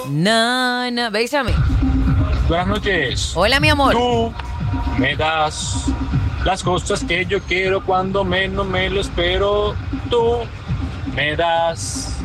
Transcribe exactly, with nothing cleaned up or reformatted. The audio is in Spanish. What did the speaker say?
Na, na. Bésame. Buenas noches. Hola, mi amor. Tú me das las cosas que yo quiero cuando menos me lo espero. Tú me das